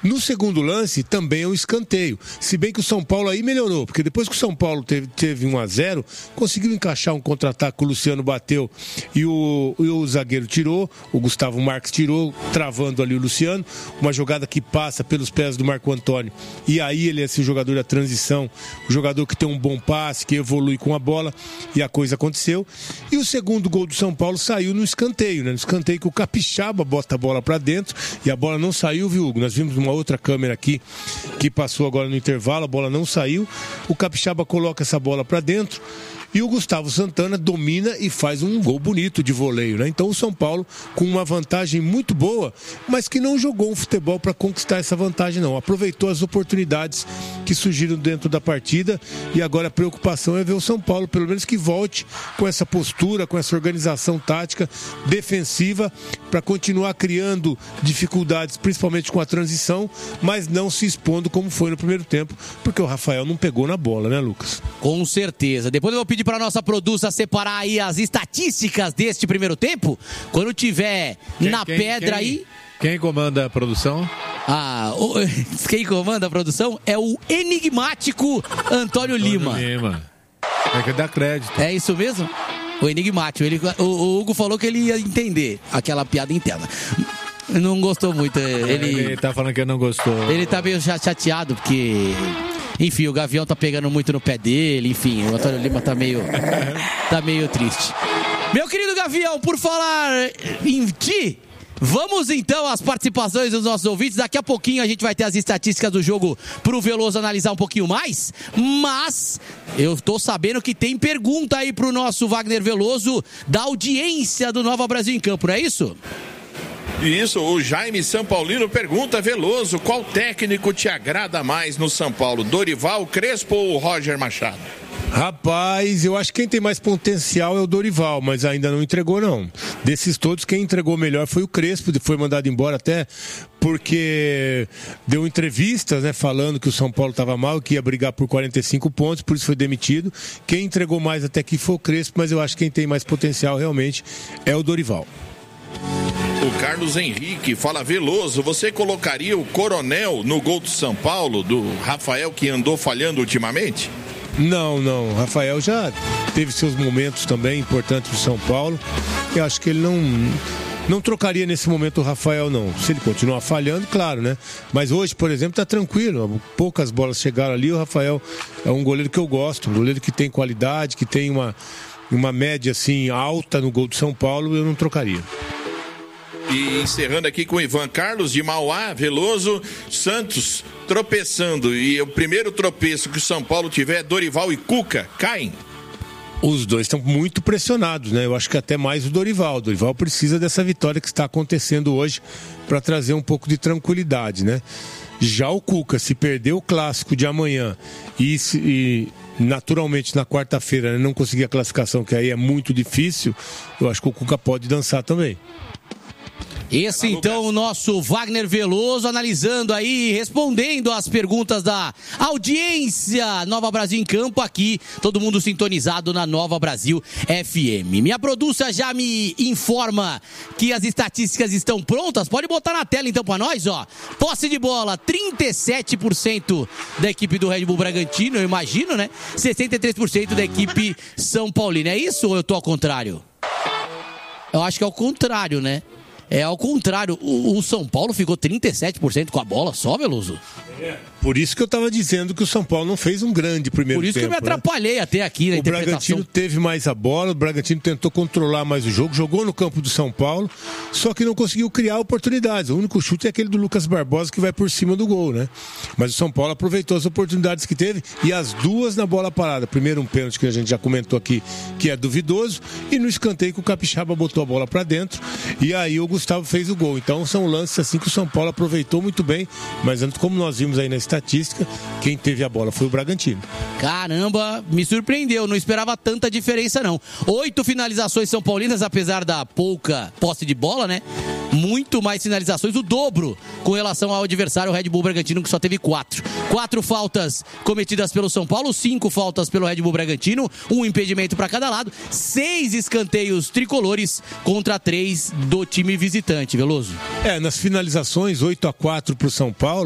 No segundo lance, também é um escanteio. Se bem que o São Paulo aí melhorou, porque depois que o São Paulo teve 1-0, conseguiu encaixar um contra-ataque, o Luciano bateu e o zagueiro tirou, o Gustavo Marques tirou, travando ali o Luciano. Uma jogada que passa pelos pés do Marco Antônio. E aí ele é esse jogador da transição, o jogador que tem um bom passe, que evolui com a bola, e a coisa aconteceu. E o segundo gol do São Paulo saiu no escanteio, né? No escanteio que o Capixaba bota a bola para dentro, e a bola não saiu, viu, Hugo? Nós vimos uma outra câmera aqui que passou agora no intervalo, a bola não saiu, o Capixaba coloca essa bola para dentro e o Gustavo Santana domina e faz um gol bonito de voleio, né? Então o São Paulo com uma vantagem muito boa, mas que não jogou um futebol para conquistar essa vantagem, não. Aproveitou as oportunidades que surgiram dentro da partida, e agora a preocupação é ver o São Paulo, pelo menos que volte com essa postura, com essa organização tática defensiva, para continuar criando dificuldades, principalmente com a transição, mas não se expondo como foi no primeiro tempo, porque o Rafael não pegou na bola, né, Lucas? Com certeza. Depois eu vou pedir para nossa produção separar aí as estatísticas deste primeiro tempo. Quando tiver pedra aí... Quem comanda a produção? Quem comanda a produção é o enigmático Antônio Lima. É que dá crédito. É isso mesmo? O enigmático. O Hugo falou que ele ia entender aquela piada interna. Não gostou muito. Ele tá falando que não gostou. Ele tá meio chateado porque... Enfim, o Gavião tá pegando muito no pé dele. Enfim, o Antônio Lima tá meio triste. Meu querido Gavião, por falar em ti, vamos então às participações dos nossos ouvintes. Daqui a pouquinho a gente vai ter as estatísticas do jogo pro Veloso analisar um pouquinho mais. Mas eu tô sabendo que tem pergunta aí pro nosso Wagner Veloso da audiência do Nova Brasil em Campo, não é isso? Isso, o Jaime São Paulino pergunta: Veloso, qual técnico te agrada mais no São Paulo? Dorival, Crespo ou Roger Machado? Rapaz, eu acho que quem tem mais potencial é o Dorival, mas ainda não entregou, não. Desses todos, quem entregou melhor foi o Crespo, foi mandado embora até porque deu entrevistas, né, falando que o São Paulo estava mal, que ia brigar por 45 pontos, por isso foi demitido. Quem entregou mais até aqui foi o Crespo, mas eu acho que quem tem mais potencial realmente é o Dorival. O Carlos Henrique fala: Veloso, você colocaria o Coronel no gol do São Paulo, do Rafael, que andou falhando ultimamente? Não. O Rafael já teve seus momentos também importantes do São Paulo. Eu acho que ele não trocaria nesse momento o Rafael, não. Se ele continuar falhando, claro, né? Mas hoje, por exemplo, tá tranquilo. Poucas bolas chegaram ali. O Rafael é um goleiro que eu gosto, um goleiro que tem qualidade, que tem uma média assim alta no gol do São Paulo. Eu não trocaria. E encerrando aqui com o Ivan Carlos de Mauá, Veloso, Santos tropeçando, e o primeiro tropeço que o São Paulo tiver, Dorival e Cuca caem. Os dois estão muito pressionados, né? Eu acho que até mais o Dorival. O Dorival precisa dessa vitória que está acontecendo hoje para trazer um pouco de tranquilidade, né? Já o Cuca, se perder o clássico de amanhã e naturalmente na quarta-feira, né, não conseguir a classificação, que aí é muito difícil, eu acho que o Cuca pode dançar também. Esse então o nosso Wagner Veloso analisando aí, respondendo às perguntas da audiência Nova Brasil em Campo aqui, todo mundo sintonizado na Nova Brasil FM. Minha produção já me informa que as estatísticas estão prontas, pode botar na tela então pra nós, ó. Posse de bola, 37% da equipe do Red Bull Bragantino, eu imagino, né? 63% da equipe São Paulina, é isso ou eu tô ao contrário? Eu acho que é ao contrário, né? É ao contrário, o São Paulo ficou 37% com a bola só, Veloso? Por isso que eu estava dizendo que o São Paulo não fez um grande primeiro tempo. Por isso que eu me atrapalhei, né? Até aqui na interpretação. O Bragantino teve mais a bola, o Bragantino tentou controlar mais o jogo, jogou no campo do São Paulo, só que não conseguiu criar oportunidades. O único chute é aquele do Lucas Barbosa que vai por cima do gol, né? Mas o São Paulo aproveitou as oportunidades que teve e as duas na bola parada. Primeiro um pênalti que a gente já comentou aqui, que é duvidoso, e no escanteio que o Capixaba botou a bola para dentro e aí o Gustavo fez o gol. Então são lances assim que o São Paulo aproveitou muito bem, mas antes, como nós vimos aí na estatística, quem teve a bola foi o Bragantino. Caramba, me surpreendeu, não esperava tanta diferença não. 8 finalizações são paulinas, apesar da pouca posse de bola, né? Muito mais finalizações, o dobro com relação ao adversário, o Red Bull Bragantino, que só teve 4. 4 faltas cometidas pelo São Paulo, 5 faltas pelo Red Bull Bragantino, 1 impedimento para cada lado, 6 escanteios tricolores contra 3 do time visitante, Veloso. Nas finalizações, 8-4 para o São Paulo.